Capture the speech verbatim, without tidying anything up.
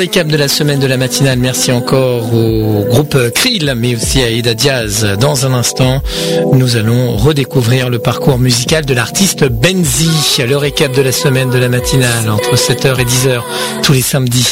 récap de la semaine de la matinale. Merci encore au groupe Krill, mais aussi à Eda Diaz. Dans un instant, nous allons redécouvrir le parcours musical de l'artiste Benzi. Le récap de la semaine de la matinale entre sept heures et dix heures tous les samedis.